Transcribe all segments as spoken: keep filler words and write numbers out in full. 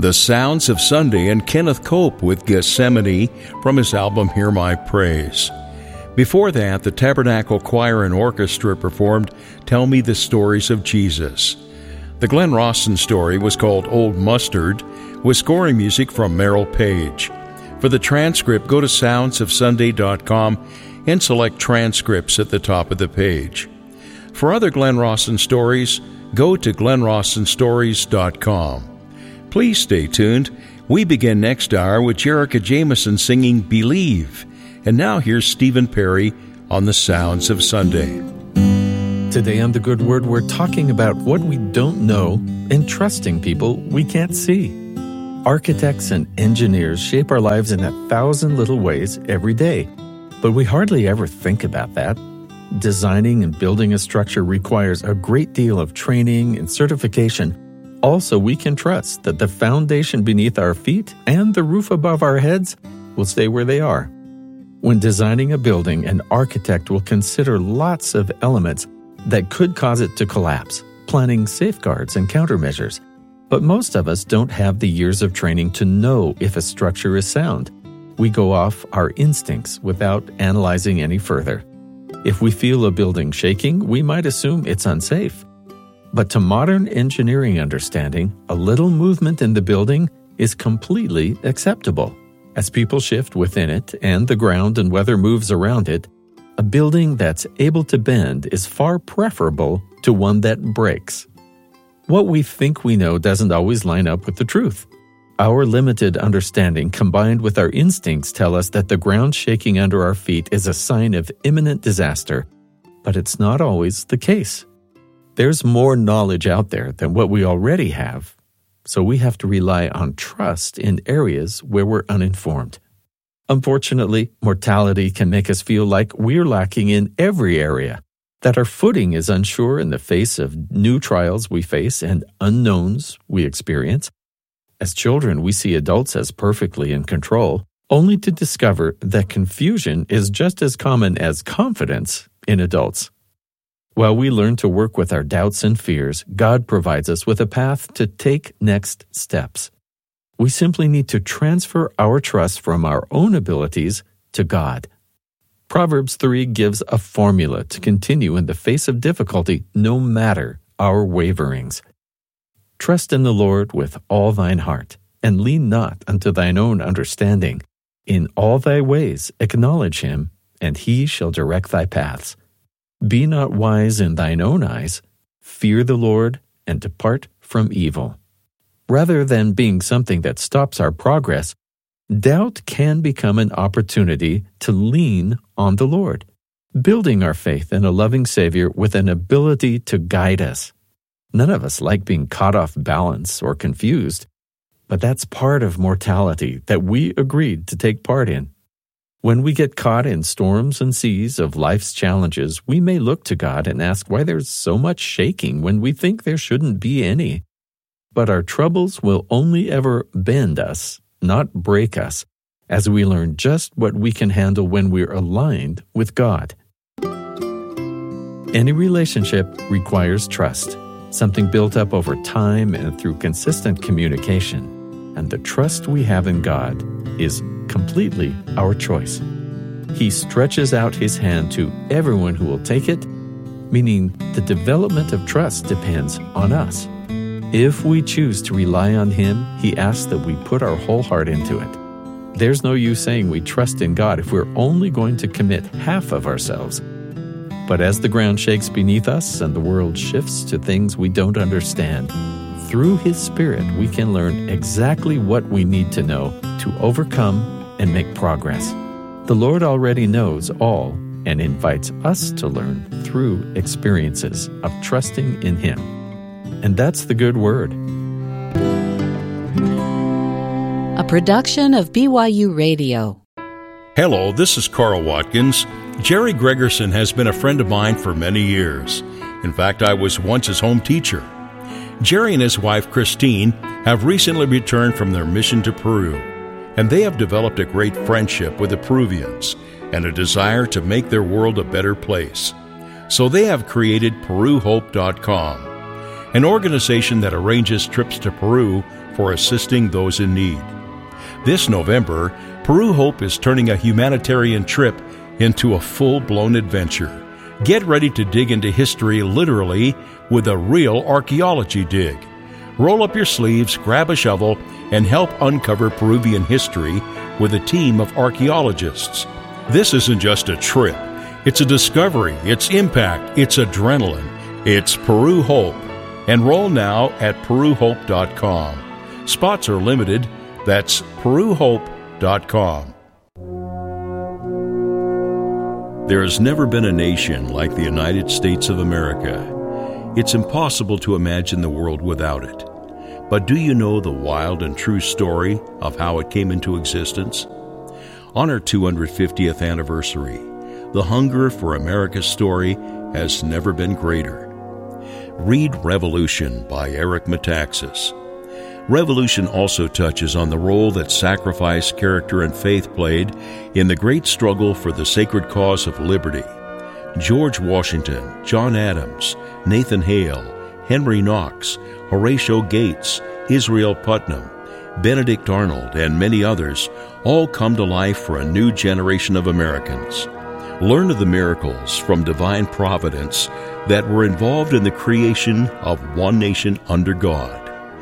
The Sounds of Sunday and Kenneth Cope with Gethsemane from his album Hear My Praise. Before that, the Tabernacle Choir and Orchestra performed Tell Me the Stories of Jesus. The Glenn Rawson story was called Old Mustard, with scoring music from Merrill Page. For the transcript, go to sounds of sunday dot com and select Transcripts at the top of the page. For other Glenn Rawson stories, go to glenn rawson stories dot com. Please stay tuned. We begin next hour with Jerica Jameson singing Believe. And now here's Stephen Perry on the Sounds of Sunday. Today on The Good Word, we're talking about what we don't know and trusting people we can't see. Architects and engineers shape our lives in a thousand little ways every day, but we hardly ever think about that. Designing and building a structure requires a great deal of training and certification. Also, we can trust that the foundation beneath our feet and the roof above our heads will stay where they are. When designing a building, an architect will consider lots of elements that could cause it to collapse, planning safeguards and countermeasures. But most of us don't have the years of training to know if a structure is sound. We go off our instincts without analyzing any further. If we feel a building shaking, we might assume it's unsafe. But to modern engineering understanding, a little movement in the building is completely acceptable. As people shift within it and the ground and weather moves around it, a building that's able to bend is far preferable to one that breaks. What we think we know doesn't always line up with the truth. Our limited understanding combined with our instincts tell us that the ground shaking under our feet is a sign of imminent disaster, but it's not always the case. There's more knowledge out there than what we already have, so we have to rely on trust in areas where we're uninformed. Unfortunately, mortality can make us feel like we're lacking in every area, that our footing is unsure in the face of new trials we face and unknowns we experience. As children, we see adults as perfectly in control, only to discover that confusion is just as common as confidence in adults. While we learn to work with our doubts and fears, God provides us with a path to take next steps. We simply need to transfer our trust from our own abilities to God. Proverbs three gives a formula to continue in the face of difficulty, no matter our waverings. Trust in the Lord with all thine heart, and lean not unto thine own understanding. In all thy ways acknowledge him, and he shall direct thy paths. Be not wise in thine own eyes. Fear the Lord, and depart from evil. Rather than being something that stops our progress, doubt can become an opportunity to lean on the Lord, building our faith in a loving Savior with an ability to guide us. None of us like being caught off balance or confused, but that's part of mortality that we agreed to take part in. When we get caught in storms and seas of life's challenges, we may look to God and ask why there's so much shaking when we think there shouldn't be any. But our troubles will only ever bend us, not break us, as we learn just what we can handle when we're aligned with God. Any relationship requires trust, something built up over time and through consistent communication. And the trust we have in God is completely our choice. He stretches out his hand to everyone who will take it, meaning the development of trust depends on us. If we choose to rely on him, he asks that we put our whole heart into it. There's no use saying we trust in God if we're only going to commit half of ourselves. But as the ground shakes beneath us and the world shifts to things we don't understand, through his Spirit we can learn exactly what we need to know to overcome and make progress. The Lord already knows all and invites us to learn through experiences of trusting in him. And that's the good word. A production of B Y U Radio. Hello, this is Carl Watkins. Jerry Gregerson has been a friend of mine for many years. In fact, I was once his home teacher. Jerry and his wife, Christine, have recently returned from their mission to Peru, and they have developed a great friendship with the Peruvians and a desire to make their world a better place. So they have created Peru Hope dot com, an organization that arranges trips to Peru for for assisting those in need. This November, Peru Hope is turning a humanitarian trip into a full-blown adventure. Get ready to dig into history literally with a real archaeology dig. Roll up your sleeves, grab a shovel, and help uncover Peruvian history with a team of archaeologists. This isn't just a trip. It's a discovery, it's impact, it's adrenaline. It's Peru Hope. Enroll now at peru hope dot com. Spots are limited. That's peru hope dot com. There has never been a nation like the United States of America. It's impossible to imagine the world without it. But do you know the wild and true story of how it came into existence? On our two hundred fiftieth anniversary, the hunger for America's story has never been greater. Read Revolution by Eric Metaxas. Revolution also touches on the role that sacrifice, character, and faith played in the great struggle for the sacred cause of liberty. George Washington, John Adams, Nathan Hale, Henry Knox, Horatio Gates, Israel Putnam, Benedict Arnold, and many others all come to life for a new generation of Americans. Learn of the miracles from divine providence that were involved in the creation of one nation under God.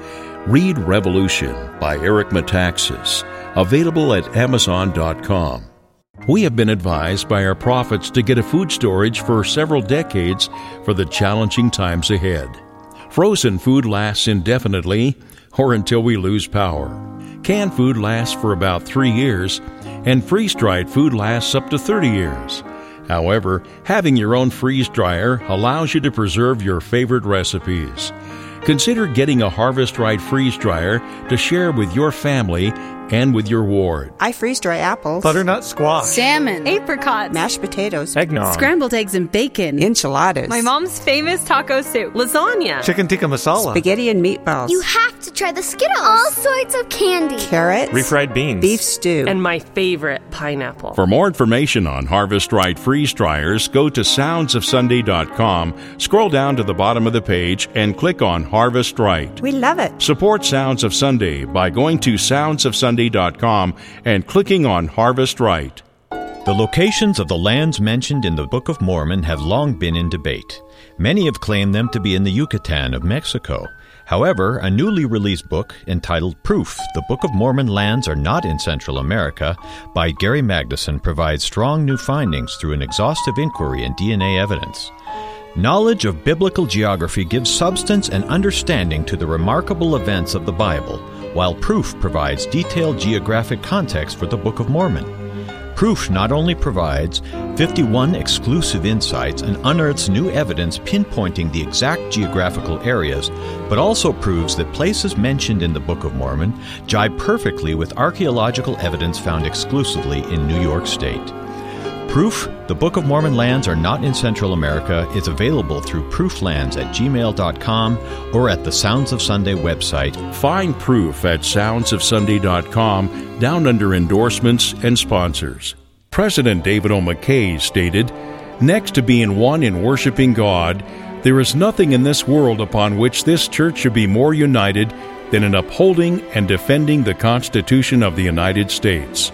Read Revolution by Eric Metaxas, available at amazon dot com. We have been advised by our prophets to get a food storage for several decades for the challenging times ahead. Frozen food lasts indefinitely or until we lose power. Canned food lasts for about three years, and freeze-dried food lasts up to thirty years. However, having your own freeze dryer allows you to preserve your favorite recipes. Consider getting a Harvest Right freeze dryer to share with your family and with your ward. I freeze dry apples, butternut squash, salmon, apricots, mashed potatoes, eggnog, scrambled eggs and bacon, enchiladas, my mom's famous taco soup, lasagna, chicken tikka masala, spaghetti and meatballs. You have to try the Skittles. All sorts of candy. Carrots, refried beans, beef stew, and my favorite, pineapple. For more information on Harvest Right freeze dryers, go to sounds of sunday dot com, scroll down to the bottom of the page, and click on Harvest Right. We love it. Support Sounds of Sunday by going to sounds of sunday dot com and clicking on Harvest Right. The locations of the lands mentioned in the Book of Mormon have long been in debate. Many have claimed them to be in the Yucatan of Mexico. However, a newly released book entitled Proof, The Book of Mormon Lands Are Not in Central America by Gary Magnuson provides strong new findings through an exhaustive inquiry and D N A evidence. Knowledge of biblical geography gives substance and understanding to the remarkable events of the Bible, while Proof provides detailed geographic context for the Book of Mormon. Proof not only provides fifty-one exclusive insights and unearths new evidence pinpointing the exact geographical areas, but also proves that places mentioned in the Book of Mormon jibe perfectly with archaeological evidence found exclusively in New York State. Proof, The Book of Mormon Lands Are Not in Central America is available through prooflands at gmail dot com or at the Sounds of Sunday website. Find Proof at sounds of sunday dot com down under endorsements and sponsors. President David O. McKay stated, "Next to being one in worshiping God, there is nothing in this world upon which this church should be more united than in upholding and defending the Constitution of the United States."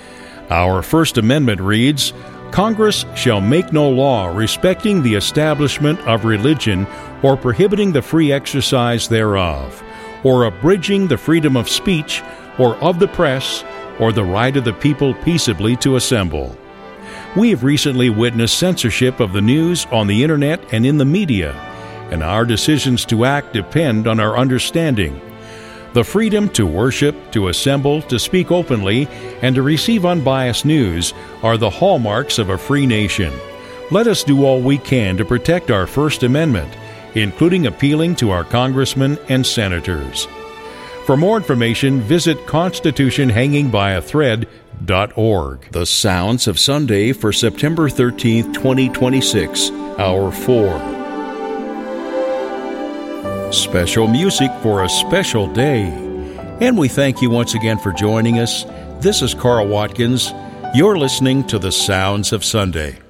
Our First Amendment reads, "Congress shall make no law respecting the establishment of religion or prohibiting the free exercise thereof, or abridging the freedom of speech or of the press, or the right of the people peaceably to assemble." We have recently witnessed censorship of the news on the Internet and in the media, and our decisions to act depend on our understanding. The freedom to worship, to assemble, to speak openly, and to receive unbiased news are the hallmarks of a free nation. Let us do all we can to protect our First Amendment, including appealing to our congressmen and senators. For more information, visit constitution hanging by a thread dot org. The Sounds of Sunday for September thirteenth, twenty twenty-six, Hour four. Special music for a special day. And we thank you once again for joining us. This is Carl Watkins. You're listening to the Sounds of Sunday.